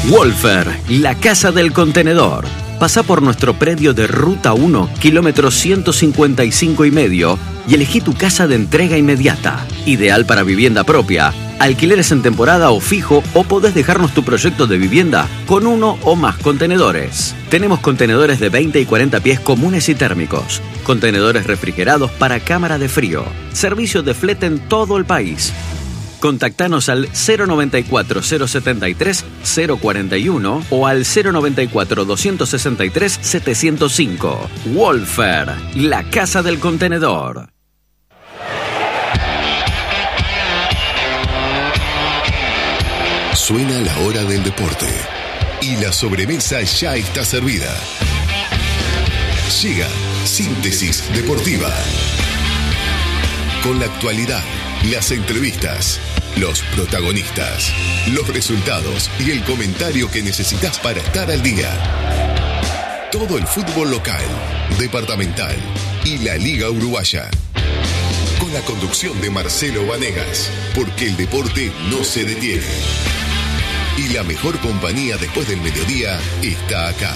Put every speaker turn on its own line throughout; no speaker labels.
Wolfer, la casa del contenedor. Pasá por nuestro predio de Ruta 1, kilómetro 155,5 y elegí tu casa de entrega inmediata. Ideal para vivienda propia, alquileres en temporada o fijo, o podés dejarnos tu proyecto de vivienda con uno o más contenedores. Tenemos contenedores de 20 y 40 pies comunes y térmicos, contenedores refrigerados para cámara de frío, servicio de flete en todo el país. Contactanos al 094-073-041 o al 094-263-705. Wolfer, la casa del contenedor.
Suena la hora del deporte y la sobremesa ya está servida. Llega Síntesis Deportiva. Con la actualidad, las entrevistas, los protagonistas, los resultados y el comentario que necesitas para estar al día. Todo el fútbol local, departamental y la Liga Uruguaya. Con la conducción de Marcelo Vanegas, porque el deporte no se detiene. Y la mejor compañía después del mediodía está acá.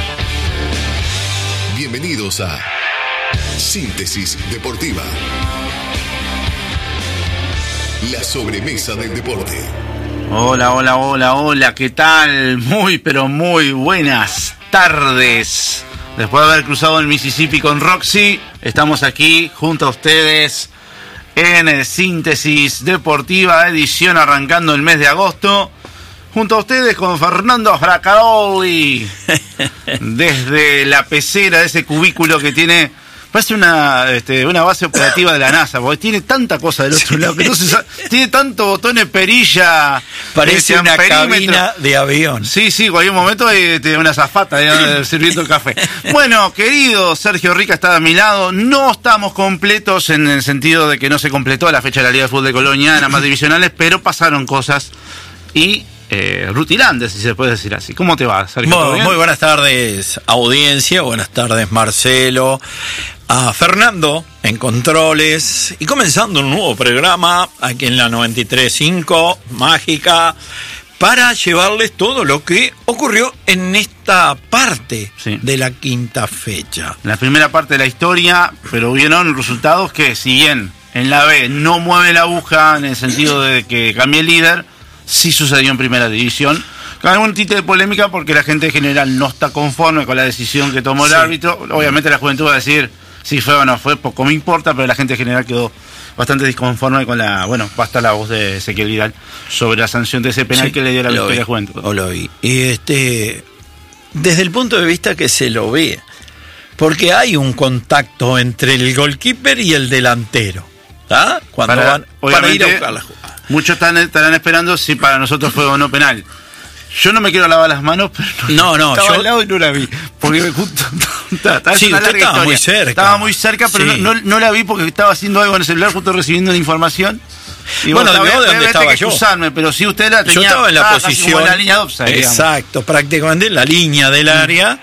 Bienvenidos a Síntesis Deportiva. La sobremesa del deporte.
Hola, ¿qué tal? Muy, pero muy buenas tardes. Después de haber cruzado el Mississippi con Roxy, estamos aquí junto a ustedes en Síntesis Deportiva, edición arrancando el mes de agosto. Junto a ustedes con Fernando Fracaroli, desde la pecera, ese cubículo que tiene... Parece una base operativa de la NASA, porque tiene tanta cosa del otro lado, que no se sabe, tiene tanto botones, perilla.
Parece una cabina de avión.
Sí, cualquier momento hay una azafata sirviendo el café. Bueno, querido Sergio Rica está a mi lado. No estamos completos en el sentido de que no se completó la fecha de la Liga de Fútbol de Colonia, nada más divisionales, pero pasaron cosas y... rutilantes, si se puede decir así. ¿Cómo te va, Sergio?
Muy buenas tardes, audiencia. Buenas tardes, Marcelo. A Fernando en controles. Y comenzando un nuevo programa aquí en la 93.5 Mágica, para llevarles todo lo que ocurrió en esta parte de la quinta fecha.
La primera parte de la historia, pero hubieron resultados que, si bien en la B no mueve la aguja en el sentido de que cambie el líder, sí sucedió en primera división, con algún tipo de polémica porque la gente en general no está conforme con la decisión que tomó el árbitro. Obviamente la juventud va a decir si fue o no fue, poco me importa, pero la gente en general quedó bastante disconforme con la... Bueno, basta la voz de Ezequiel Vidal sobre la sanción de ese penal que le dio la victoria a Juventud.
Lo vi. Y desde el punto de vista que se lo ve, porque hay un contacto entre el goalkeeper y el delantero, ¿ah? Cuando van para ir a buscar la jugada.
Muchos estarán esperando si para nosotros fue o no penal. Yo no me quiero lavar las manos, pero estaba al lado y no la vi. Porque justo
estaba muy cerca.
Estaba muy cerca, pero no la vi porque estaba haciendo algo en el celular, justo recibiendo la información. Y
bueno, de dónde estaba yo.
Excusarme, pero si usted la tenía,
yo estaba en la posición,
en la línea de offside,
exacto, prácticamente en la línea del área,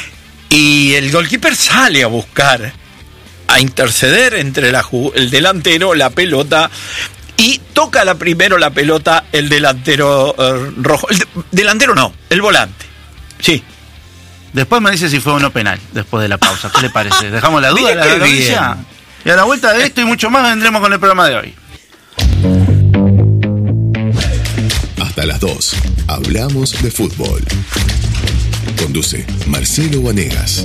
y el goalkeeper sale a buscar, a interceder entre el delantero, la pelota. Y toca primero la pelota el delantero rojo. Delantero no, el volante. Sí.
Después me dice si fue o no penal, después de la pausa. ¿Qué le parece? ¿Dejamos la duda de la noticia? Y a la vuelta de esto y mucho más vendremos con el programa de hoy.
Hasta las 2. Hablamos de fútbol. Conduce Marcelo Vanegas.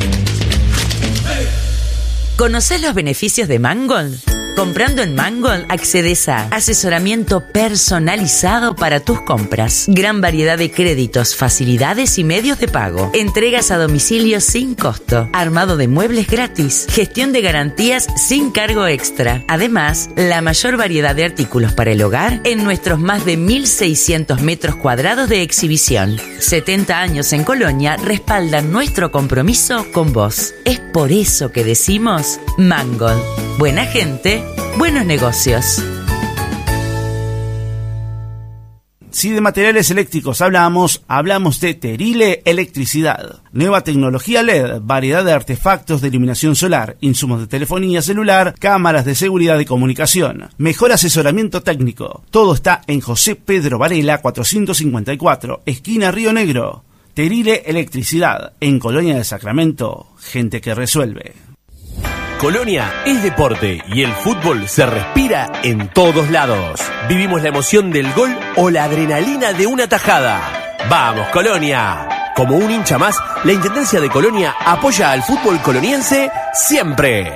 ¿Conocés los beneficios de Mangold? Comprando en Mangold accedes a asesoramiento personalizado para tus compras, gran variedad de créditos, facilidades y medios de pago, entregas a domicilio sin costo, armado de muebles gratis, gestión de garantías sin cargo extra. Además, la mayor variedad de artículos para el hogar en nuestros más de 1.600 metros cuadrados de exhibición. 70 años en Colonia respaldan nuestro compromiso con vos. Es por eso que decimos Mangold. Buena gente, buenos negocios.
Si de materiales eléctricos hablamos de Terile Electricidad. Nueva tecnología LED, variedad de artefactos de iluminación solar, insumos de telefonía celular, cámaras de seguridad y comunicación. Mejor asesoramiento técnico. Todo está en José Pedro Varela 454, esquina Río Negro. Terile Electricidad, en Colonia del Sacramento. Gente que resuelve.
Colonia es deporte y el fútbol se respira en todos lados. Vivimos la emoción del gol o la adrenalina de una tajada. ¡Vamos, Colonia! Como un hincha más, la Intendencia de Colonia apoya al fútbol coloniense siempre.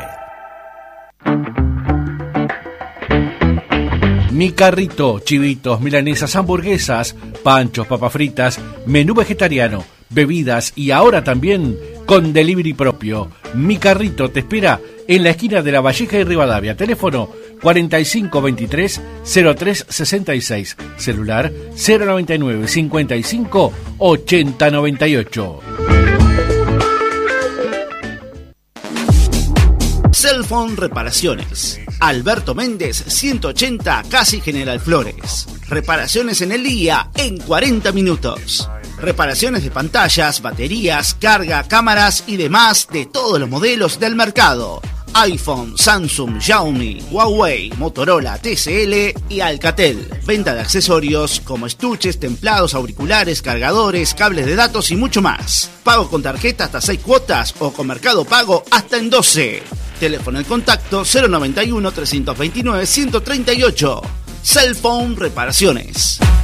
Mi Carrito, chivitos, milanesas, hamburguesas, panchos, papas fritas, menú vegetariano, bebidas y ahora también con delivery propio. Mi Carrito te espera en la esquina de La Valleja y Rivadavia. Teléfono 4523-0366. Celular 099 55 80 98.
Cellphone Reparaciones. Alberto Méndez, 180, casi General Flores. Reparaciones en el día en 40 minutos. Reparaciones de pantallas, baterías, carga, cámaras y demás de todos los modelos del mercado. iPhone, Samsung, Xiaomi, Huawei, Motorola, TCL y Alcatel. Venta de accesorios como estuches, templados, auriculares, cargadores, cables de datos y mucho más. Pago con tarjeta hasta 6 cuotas o con Mercado Pago hasta en 12. Teléfono de contacto 091-329-138. Cellphone Reparaciones.